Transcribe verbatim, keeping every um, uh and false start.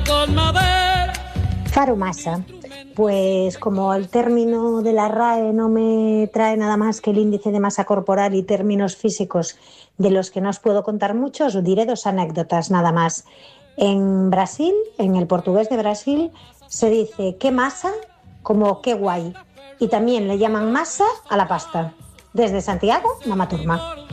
Faromasa. Pues como el término de la R A E no me trae nada más que el índice de masa corporal y términos físicos de los que no os puedo contar mucho, os diré dos anécdotas nada más. En Brasil, en el portugués de Brasil, se dice qué masa como qué guay. Y también le llaman masa a la pasta. Desde Santiago, Mama Turma.